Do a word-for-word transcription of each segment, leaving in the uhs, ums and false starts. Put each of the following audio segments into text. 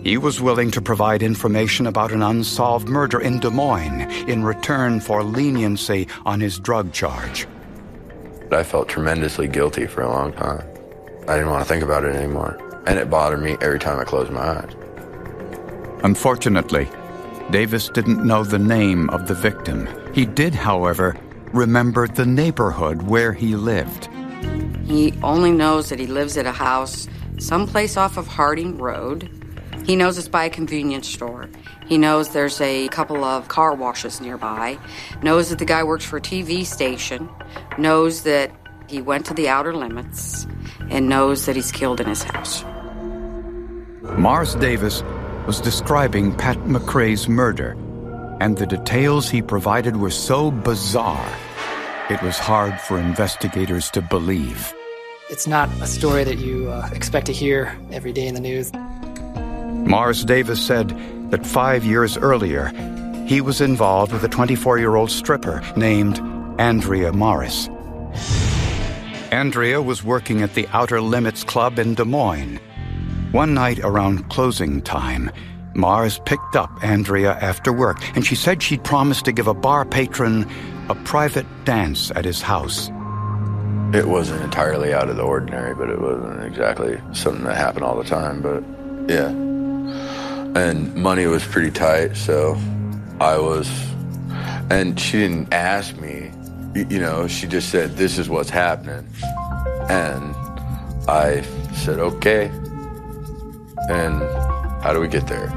He was willing to provide information about an unsolved murder in Des Moines in return for leniency on his drug charge. I felt tremendously guilty for a long time. I didn't want to think about it anymore, and it bothered me every time I closed my eyes. Unfortunately, Davis didn't know the name of the victim. He did, however, remember the neighborhood where he lived. He only knows that he lives at a house someplace off of Harding Road. He knows it's by a convenience store. He knows there's a couple of car washes nearby, knows that the guy works for a T V station, knows that he went to the Outer Limits, and knows that he's killed in his house. Mars Davis was describing Pat McRae's murder, and the details he provided were so bizarre, it was hard for investigators to believe. It's not a story that you uh, expect to hear every day in the news. Mars Davis said that five years earlier, he was involved with a twenty-four-year-old stripper named Andrea Morris. Andrea was working at the Outer Limits Club in Des Moines. One night around closing time, Mars picked up Andrea after work, and she said she'd promised to give a bar patron a private dance at his house. It wasn't entirely out of the ordinary, but it wasn't exactly something that happened all the time, but yeah. And money was pretty tight, so I was... And she didn't ask me, you know, she just said, this is what's happening. And I said, okay. And how do we get there?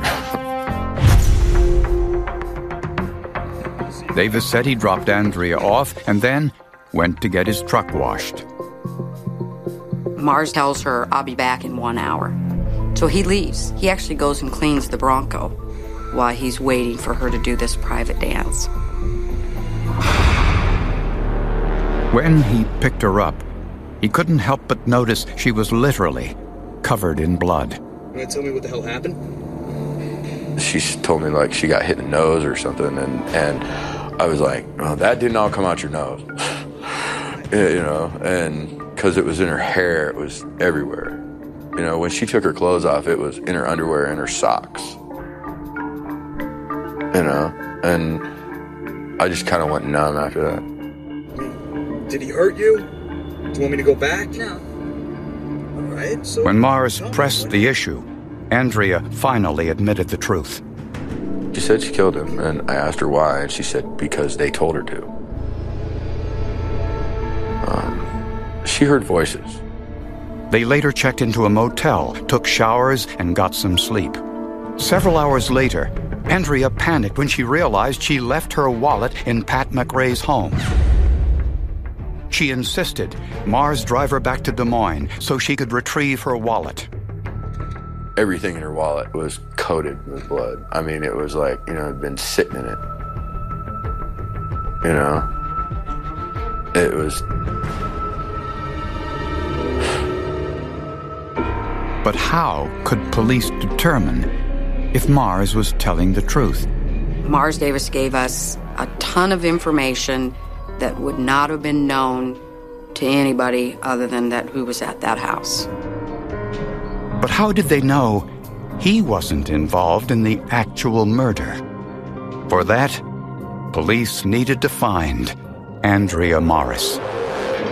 Davis said he dropped Andrea off and then went to get his truck washed. Mars tells her, I'll be back in one hour. So he leaves. He actually goes and cleans the Bronco while he's waiting for her to do this private dance. When he picked her up, he couldn't help but notice she was literally covered in blood. You want to tell me what the hell happened? She told me, like, she got hit in the nose or something, and, and I was like, oh, that didn't all come out your nose. You know, and because it was in her hair, it was everywhere. You know, when she took her clothes off, it was in her underwear and her socks. You know, and I just kind of went numb after that. I mean, did he hurt you? Do you want me to go back? No. All right, so... When Mars pressed the issue, Andrea finally admitted the truth. She said she killed him, and I asked her why, and she said because they told her to. Um, she heard voices. They later checked into a motel, took showers, and got some sleep. Several hours later, Andrea panicked when she realized she left her wallet in Pat McRae's home. She insisted Mars drive her back to Des Moines so she could retrieve her wallet. Everything in her wallet was coated with blood. I mean, it was like, you know, it'd been sitting in it. You know? It was... But how could police determine if Mars was telling the truth? Mars Davis gave us a ton of information that would not have been known to anybody other than that who was at that house. But how did they know he wasn't involved in the actual murder? For that, police needed to find Andrea Morris.